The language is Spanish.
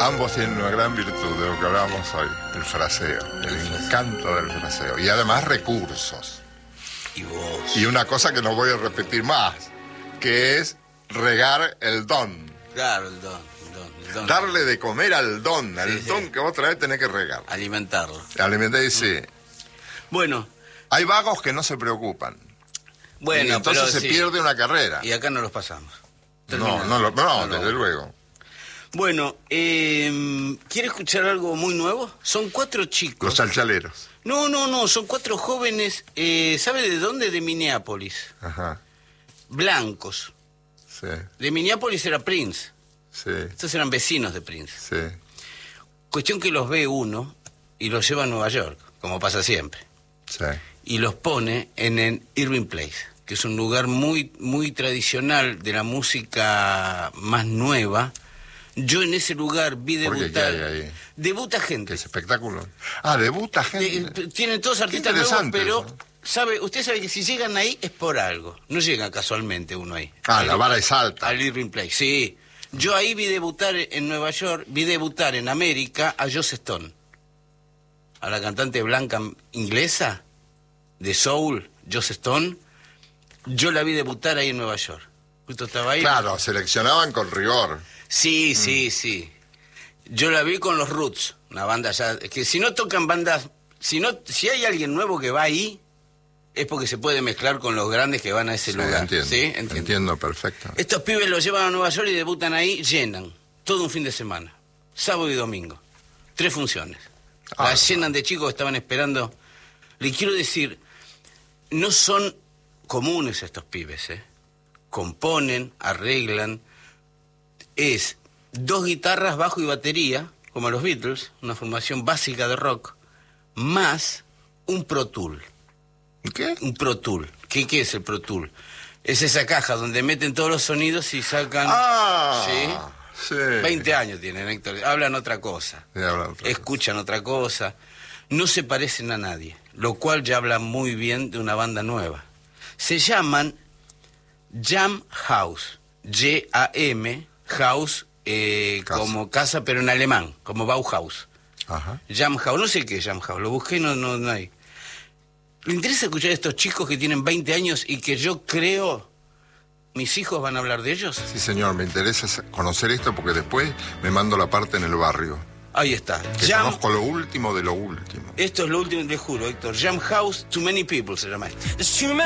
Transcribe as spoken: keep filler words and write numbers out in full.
Ambos tienen una gran virtud de lo que hablábamos hoy, el fraseo, el encanto del fraseo. Y además recursos. Y vos. Y una cosa que no voy a repetir más, que es regar el don. Claro, el don. El don, el don. Darle de comer al don, al Sí, don sí. que vos otra vez tenés que regar. Alimentarlo. Alimentar y sí. Bueno. Hay vagos que no se preocupan. Bueno, y entonces pero se sí. pierde una carrera. Y acá no los pasamos. No, no, lo, no, no, desde no. luego. Bueno, eh, ¿quiere escuchar algo muy nuevo? Son cuatro chicos. Los chalchaleros. No, no, no, son cuatro jóvenes, eh, ¿sabe de dónde? De Minneapolis. Ajá. Blancos. Sí. De Minneapolis era Prince. Sí. Estos eran vecinos de Prince. Sí. Cuestión que los ve uno y los lleva a Nueva York, como pasa siempre. Sí. Y los pone en el Irving Place, que es un lugar muy, muy tradicional de la música más nueva. Yo en ese lugar vi debutar... ¿Qué hay ahí? Debuta gente. ¿Qué es espectáculo? Ah, debuta gente. De, tienen todos artistas nuevos, pero... Eso. ¿Sabe? Usted sabe que si llegan ahí es por algo. No llega casualmente uno ahí. Ah, al, la vara es alta. Al Irving Place, sí. Yo ahí vi debutar en Nueva York, vi debutar en América a Joss Stone. A la cantante blanca inglesa de soul, Joss Stone. Yo la vi debutar ahí en Nueva York. Justo estaba ahí. Claro, seleccionaban con rigor. Sí, mm. sí, sí. Yo la vi con los Roots, una banda ya... Que si no tocan bandas... Si, no, si hay alguien nuevo que va ahí... es porque se puede mezclar con los grandes que van a ese Sí, lugar. Entiendo, ¿Sí? Entiendo. entiendo perfecto. Estos pibes los llevan a Nueva York y debutan ahí, llenan. Todo un fin de semana. Sábado y domingo. Tres funciones. Ah, Las llenan de chicos que estaban esperando. Le quiero decir, no son comunes estos pibes, ¿eh? Componen, arreglan. Es dos guitarras, bajo y batería, como los Beatles, una formación básica de rock, más un Pro Tool. ¿Qué? Un Pro Tool. ¿Qué, ¿Qué es el Pro Tool? Es esa caja donde meten todos los sonidos y sacan... Ah, ¿sí? sí. veinte años tienen, Héctor. Hablan otra cosa. Sí, hablan otra escuchan cosa. otra cosa. No se parecen a nadie. Lo cual ya habla muy bien de una banda nueva. Se llaman Jam House. J A M House, eh, casa. como casa, pero en alemán, como Bauhaus. Ajá. Jam House. No sé qué es Jam House. Lo busqué y no, no, no hay. ¿Le interesa escuchar a estos chicos que tienen veinte años y que yo creo mis hijos van a hablar de ellos? Sí, señor, me interesa conocer esto porque después me mando la parte en el barrio. Ahí está. Que Jam... conozco lo último de lo último. Esto es lo último, te juro, Héctor. Jam House, Too Many People se llama.